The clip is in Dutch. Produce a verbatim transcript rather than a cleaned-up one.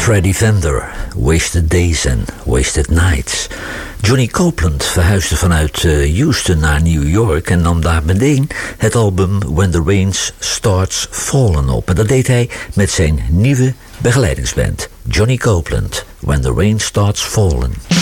Freddie Fender, Wasted Days en Wasted Nights. Johnny Copeland verhuisde vanuit Houston naar New York en nam daar meteen het album When the Rain Starts Falling op. En dat deed hij met zijn nieuwe begeleidingsband, Johnny Copeland, When the Rain Starts Falling.